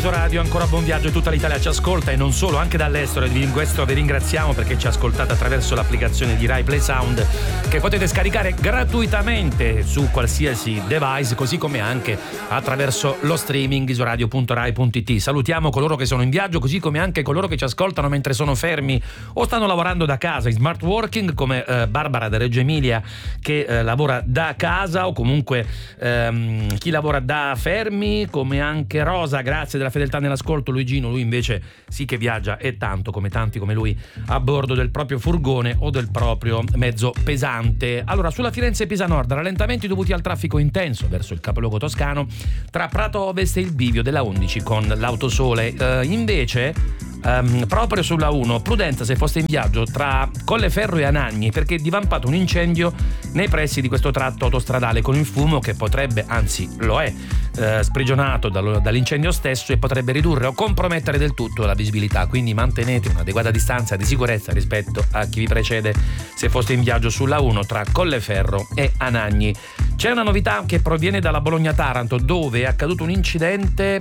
Radio, ancora buon viaggio, tutta l'Italia ci ascolta e non solo, anche dall'estero, e di questo vi ringraziamo perché ci ascoltate attraverso l'applicazione di Rai Play Sound che potete scaricare gratuitamente su qualsiasi device, così come anche attraverso lo streaming isoradio.rai.it. Salutiamo coloro che sono in viaggio, così come anche coloro che ci ascoltano mentre sono fermi o stanno lavorando da casa in smart working, come Barbara da Reggio Emilia che lavora da casa, o comunque chi lavora da fermi, come anche Rosa, grazie della fedeltà nell'ascolto. Luigino, lui invece sì che viaggia e tanto, come tanti come lui, a bordo del proprio furgone o del proprio mezzo pesante. Allora, sulla Firenze-Pisa Nord, rallentamenti dovuti al traffico intenso verso il capoluogo toscano tra Prato Ovest e il bivio della 11 con l'Autosole. Invece proprio sulla 1, prudenza se foste in viaggio tra Colleferro e Anagni, perché è divampato un incendio nei pressi di questo tratto autostradale con il fumo che potrebbe, anzi lo è, sprigionato dall'incendio stesso e potrebbe ridurre o compromettere del tutto la visibilità, quindi mantenete un'adeguata distanza di sicurezza rispetto a chi vi precede se foste in viaggio sulla 1 tra Colleferro e Anagni. C'è una novità che proviene dalla Bologna-Taranto, dove è accaduto un incidente